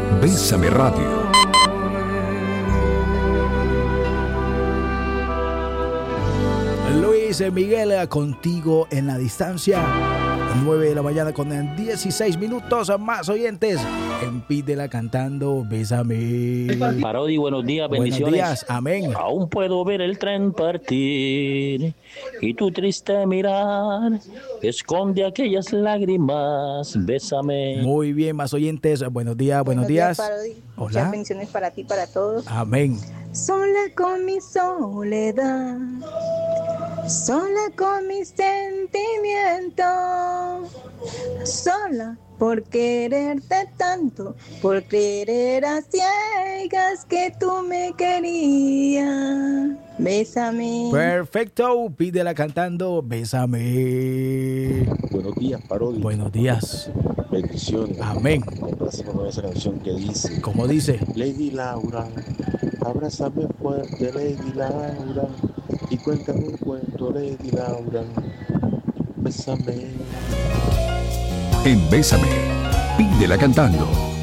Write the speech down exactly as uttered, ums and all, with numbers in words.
Bésame Radio. Luis Miguel, contigo en la distancia. nueve de la mañana con dieciséis minutos. Más oyentes en Pídela cantando Bésame. Parodi, buenos días, bendiciones. Buenos días, amén. Aún puedo ver el tren partir y tu triste mirar esconde aquellas lágrimas. Bésame. Muy bien, más oyentes. Buenos días, buenos, buenos días. días Parodi. Hola. Muchas bendiciones para ti, para todos. Amén. Sola con mi soledad, sola con mi sentimiento, sola por quererte tanto, por querer a ciegas que tú me querías. Bésame. Perfecto, Pídela cantando Bésame. Buenos días, Parodi. Buenos días. Bendiciones. Amén. Complacemos con esa canción que dice. ¿Cómo dice? Lady Laura, abrázame fuerte, Lady Laura, y cuéntame un cuento, Lady Laura. Bésame. En Bésame, Pídela cantando.